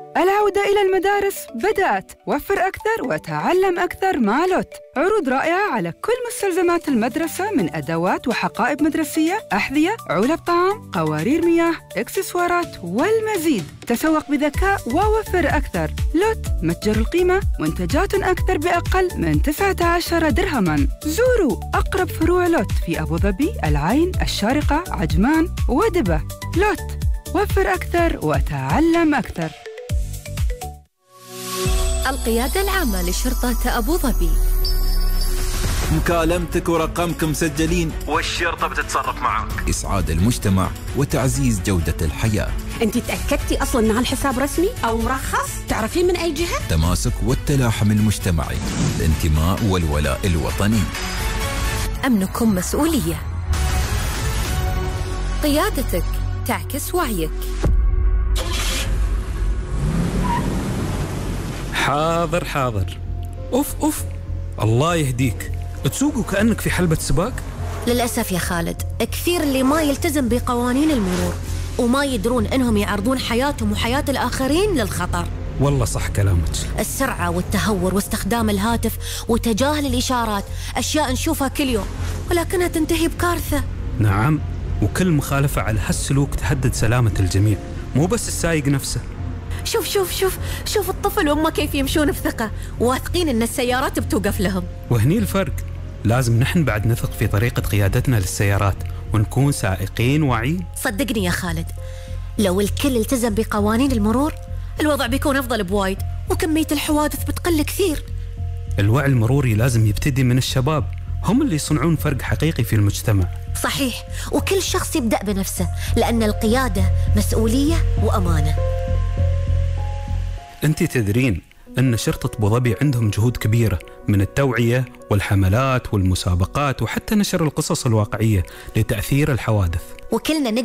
العودة إلى المدارس بدأت. وفر أكثر وتعلم أكثر مع لوت. عروض رائعة على كل مستلزمات المدرسة من أدوات وحقائب مدرسية، أحذية، علب طعام، قوارير مياه، إكسسوارات والمزيد. تسوق بذكاء ووفر أكثر. لوت، متجر القيمة، منتجات أكثر بأقل من 19 درهماً. زوروا أقرب فروع لوت في أبو ظبي، العين، الشارقة، عجمان ودبة. لوت، وفر أكثر وتعلم أكثر. القيادة العامة لشرطة أبو ظبي. مكالمتك ورقمك مسجلين والشرطة بتتصرف معك. إسعاد المجتمع وتعزيز جودة الحياة. أنت تأكدتي أصلاً أن الحساب رسمي أو مرخص؟ تعرفين من أي جهة؟ تماسك والتلاحم المجتمعي، الانتماء والولاء الوطني. أمنكم مسؤولية. قيادتك تعكس وعيك. حاضر حاضر. أوف الله يهديك، تسوق كأنك في حلبة سباق. للأسف يا خالد، كثير اللي ما يلتزم بقوانين المرور وما يدرون أنهم يعرضون حياتهم وحياة الآخرين للخطر. والله صح كلامك. السرعة والتهور واستخدام الهاتف وتجاهل الإشارات أشياء نشوفها كل يوم ولكنها تنتهي بكارثة. نعم، وكل مخالفة على هالسلوك تهدد سلامة الجميع، مو بس السايق نفسه. شوف الطفل وأمه كيف يمشون بثقة، واثقين أن السيارات بتوقف لهم. وهني الفرق، لازم نحن بعد نثق في طريقة قيادتنا للسيارات ونكون سائقين واعيين. صدقني يا خالد، لو الكل التزم بقوانين المرور الوضع بيكون أفضل بوايد وكمية الحوادث بتقل كثير. الوعي المروري لازم يبتدي من الشباب، هم اللي يصنعون فرق حقيقي في المجتمع. صحيح، وكل شخص يبدأ بنفسه، لأن القيادة مسؤولية وأمانة. أنت تدرين أن شرطة أبو ظبي عندهم جهود كبيرة من التوعية والحملات والمسابقات وحتى نشر القصص الواقعية لتأثير الحوادث. وكلنا